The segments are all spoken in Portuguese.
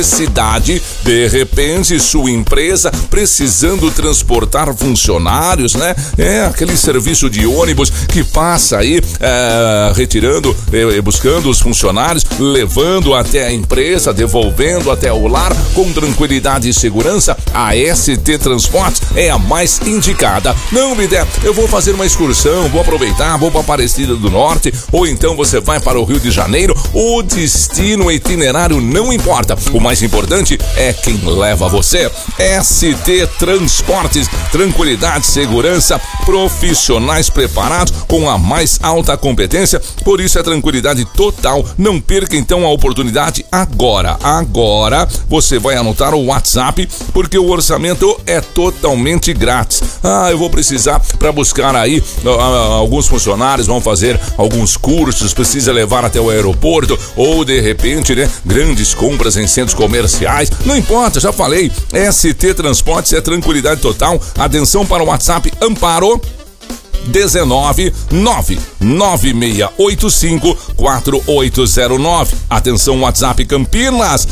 cidade, de repente sua empresa precisando transportar funcionários, né? É aquele serviço de ônibus que passa aí retirando, buscando os funcionários, levando até a empresa, devolvendo até o lar com tranquilidade e segurança. A ST Transportes é a mais indicada. Não me der, eu vou fazer uma excursão, vou aproveitar, vou para Aparecida do Norte, ou então você vai para o Rio de Janeiro. O destino, o itinerário não importa. O mais importante é quem leva você. ST Transportes, tranquilidade, segurança, profissionais preparados com a mais alta competência, por isso é tranquilidade total. Não perca então a oportunidade agora. Agora você vai anotar o WhatsApp, porque o orçamento é totalmente grátis. Eu vou precisar para buscar aí alguns funcionários, vão fazer alguns cursos, precisa levar até o aeroporto, ou de repente, né, grandes compras em centros comerciais, não importa, já falei, ST Transportes é tranquilidade total. Atenção para o WhatsApp Amparo 19996854809. Atenção, WhatsApp Campinas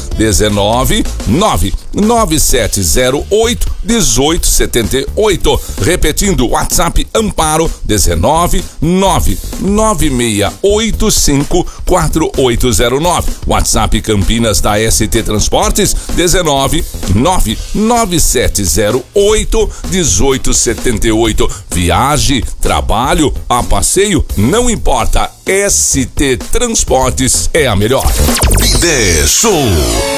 19997081878. Repetindo, WhatsApp Amparo 19996854809. WhatsApp Campinas da ST Transportes 19997081878. Viaje, trabalho, a passeio, não importa. ST Transportes é a melhor. Show.